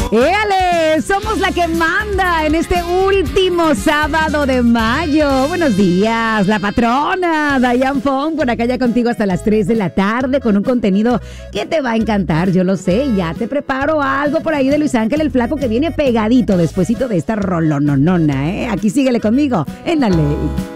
¡Éale! Somos la que manda en este último sábado de mayo. Buenos días, la patrona Diane Fong por acá ya contigo hasta las 3 de la tarde con un contenido que te va a encantar, yo lo sé. Ya te preparo algo por ahí de Luis Ángel el Flaco que viene pegadito despuesito de esta rolononona, ¿eh? Aquí síguele conmigo en La Ley.